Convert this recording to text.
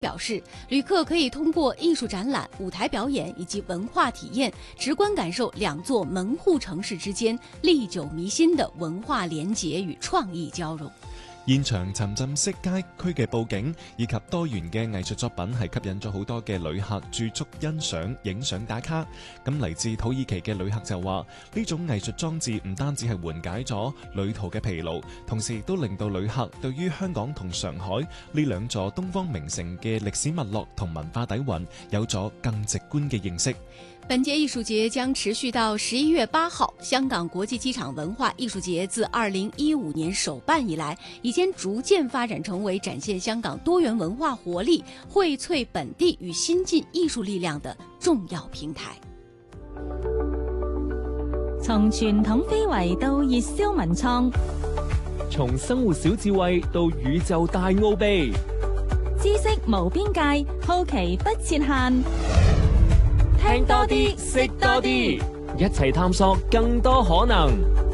表示，旅客可以通过艺术展览、舞台表演以及文化体验，直观感受两座门户城市之間歷久彌新的文化連結與創意交融。 現場沉浸式街區嘅佈景以及多元嘅藝術作品係吸引咗好多嘅旅客駐足欣賞、影相打卡。咁嚟自土耳其嘅旅客就話，呢種藝術裝置唔單止係緩解咗旅途嘅疲勞，同時都令到旅客對於香港同上海呢兩座東方名城嘅歷史脈絡同文化底蘊有咗更直觀嘅認識。 本屆藝術節將持續到11月8號。香港國際機場文化藝術節自2015年首辦以來，已經逐漸發展成為展現香港多元文化活力、薈萃本地與新進藝術力量的重要平台。 從傳統非遺到熱銷文創， 從生活小智慧到宇宙大奧秘， 知識無邊界，好奇不設限。 聽多啲，識多啲，一齊探索更多可能。